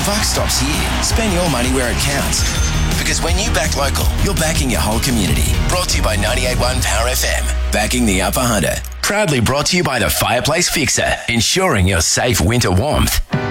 The buck stops here. Spend your money where it counts. Because when you back local, you're backing your whole community. Brought to you by 98.1 Power FM. Backing the Upper Hunter. Proudly brought to you by the Fireplace Fixer. Ensuring your safe winter warmth.